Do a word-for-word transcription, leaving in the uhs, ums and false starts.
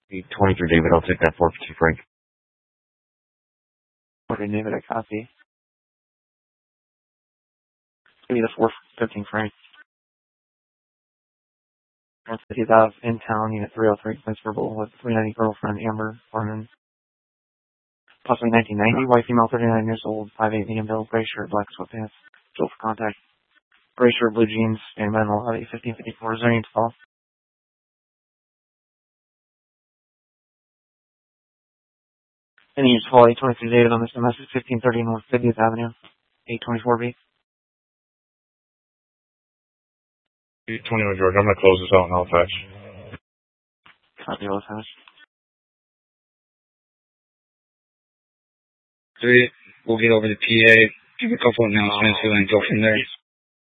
eight twenty-three, David, I'll take that four fifty, Frank. Okay, David, I copy. Give me the four fifteen, Frank. one fifty thousand in town, unit three oh three, place verbal with three ninety girlfriend, Amber Farman. Possibly nineteen ninety, white female, thirty-nine years old, five eight medium build, gray shirt, black sweatpants. Still for contact. Gray shirt, blue jeans, and mental, eight fifteen fifty-four. Is there any call? Any use call eight twenty-three David on this message, fifteen thirty North fiftieth Avenue, eight twenty-four B. eight twenty-one, George. I'm going to close this out in Halifax. Copy, Halifax. Three, we'll get over to P A, give a couple announcements, and then go from there.